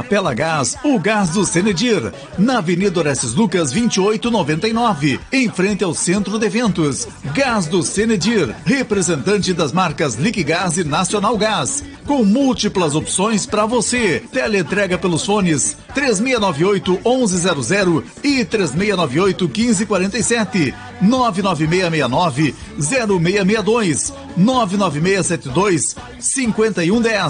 Capela Gás, o gás do Senedir, na Avenida Orestes Lucas 2899, em frente ao Centro de Eventos. Gás do Senedir, representante das marcas Liquigás e Nacional Gás, com múltiplas opções para você. Teleentrega pelos fones 3698-1100 e 3698-1547, 99669-0662, 99672-5110.